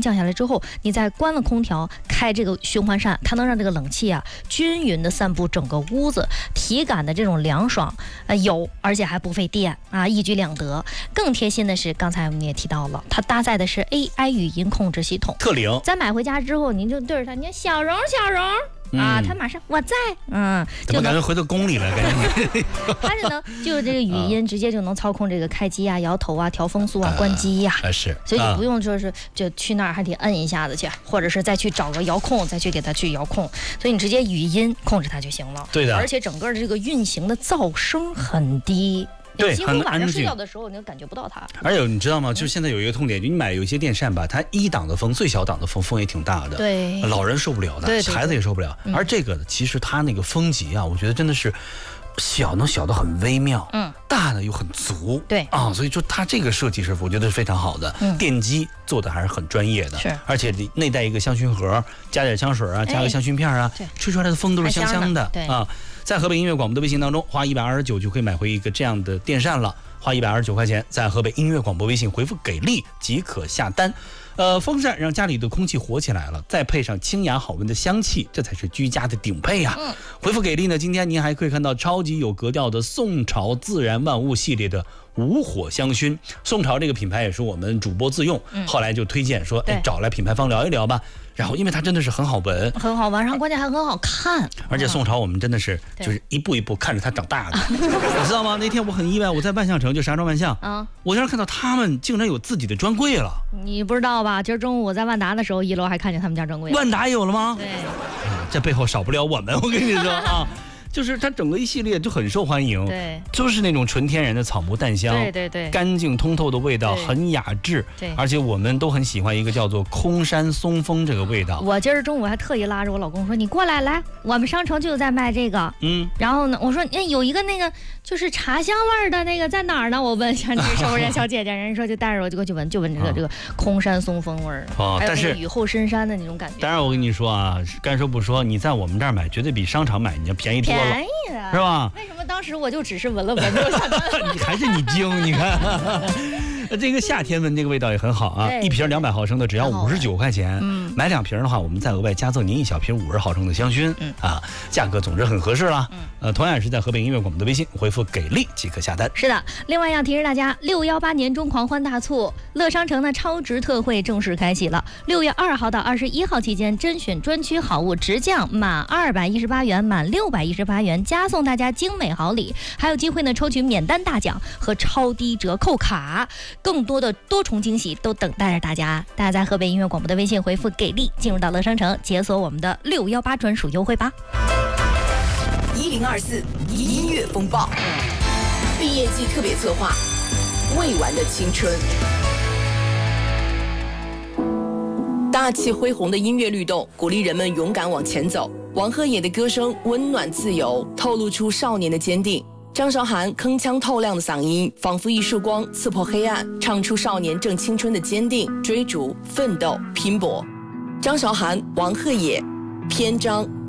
降下来之后，你再关了空调，开这个循环扇，它能让这个冷气啊均匀的散布整个屋子，体感的这种凉爽有，而且还不费电啊，一举两得。更贴心的是，刚才我们也提到了，它搭载的是 AI 语音控制系统， 特灵。 咱买回家之后，您就对着它，你看小荣小荣。啊，他马上我在， 怎么感觉回到宫里了？感觉他是能就是这个语音直接就能操控这个开机啊、摇头啊、调风速啊、关机呀， 是， 所以你不用说是就去那儿还得摁一下子去，或者是再去找个遥控再去给它去遥控，所以你直接语音控制它就行了。 对的， 而且整个的这个运行的噪声很低。 对， 几乎晚上睡觉的时候你就感觉不到它。 而且你知道吗？就是现在有一个痛点，就你买有一些电扇吧，它1档的风，最小档的风也挺大的， 对， 老人受不了的， 对， 孩子也受不了。而这个其实它那个风级啊，我觉得真的是小能小得很微妙，大的又很足， 对啊，所以说它这个设计是我觉得是非常好的，电机做的还是很专业的， 是， 而且内带一个香薰盒，加点香水啊，加个香薰片啊，吹出来的风都是香香的，啊。在河北音乐广播的微信当中，花129就可以买回一个这样的电扇了，花129块钱，在河北音乐广播微信回复给力即可下单。风扇让家里的空气活起来了，再配上清雅好闻的香气，这才是居家的顶配呀。回复给力呢，今天您还可以看到超级有格调的宋朝自然万物系列的无火香薰。宋朝这个品牌也是我们主播自用，后来就推荐说，找来品牌方聊一聊吧。然后因为它真的是很好闻， 很好闻，然后关键还很好看。 而且宋朝我们真的是就是一步一步看着它长大的，你知道吗？那天我很意外，我在万象城，就石家庄万象，我竟然看到他们竟然有自己的专柜了。 你不知道吧？今儿中午我在万达的时候，1楼还看见他们家专柜。 万达有了吗？ 对， 这背后少不了我们，我跟你说啊。就是它整个一系列就很受欢迎， 对， 就是那种纯天然的草木淡香， 对， 干净通透的味道，很雅致， 对， 而且我们都很喜欢一个叫做空山松风这个味道。 我今儿中午还特意拉着我老公说：“你过来，来，我们商城就在卖这个。”然后呢，我说：“有一个那个就是茶香味的那个在哪儿呢？”我问一下这个售货员小姐姐，人家说就带着我就过去闻，就闻这个空山松风味儿，还有那个雨后深山的那种感觉。 当然我跟你说啊，该说不说，你在我们这儿买绝对比商场买你要便宜多了， 便宜的是吧？ 为什么当时我就只是闻了闻没有下单？ 你还是你精，你看。这个夏天闻这个味道也很好啊，一瓶200毫升的只要59块钱，买2瓶的话，我们再额外加赠您1小瓶50毫升的香薰，价格总之很合适了。同样也是在河北音乐广播的微信回复给力即可下单。 是的，另外要提示大家，618年中狂欢大促，乐商城的超值特惠正式开启了。6月2号到21号期间，甄选专区好物直降，满218元、满618元加送大家精美好礼，还有机会呢抽取免单大奖和超低折扣卡。更多的多重惊喜都等待着大家，大家在河北音乐广播的微信回复给力，进入到乐商城解锁我们的618专属优惠吧。 1024音乐风暴毕业季特别策划，未完的青春。大气恢宏的音乐律动，鼓励人们勇敢往前走。王鹤野的歌声温暖自由，透露出少年的坚定。张韶涵铿锵透亮的嗓音，仿佛一束光刺破黑暗，唱出少年正青春的坚定、追逐、奋斗、拼搏。张韶涵、王鹤野，篇章。